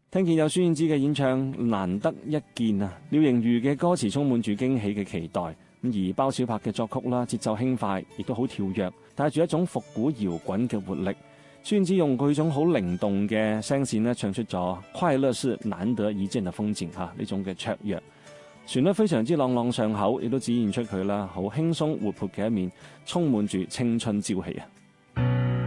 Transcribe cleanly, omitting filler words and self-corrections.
聽見有孫燕姿嘅演唱，難得一見啊！廖盈瑜嘅歌詞充滿住驚喜嘅期待，而包小柏嘅作曲啦，節奏輕快，亦都好跳躍，帶住一種復古搖滾嘅活力。孫燕姿用佢種好靈動嘅聲線咧，唱出咗快樂是難得一見嘅風景嚇呢種嘅卓越。旋律非常之朗朗上口，亦都展現出佢啦好輕鬆活潑嘅一面，充滿住青春朝氣啊！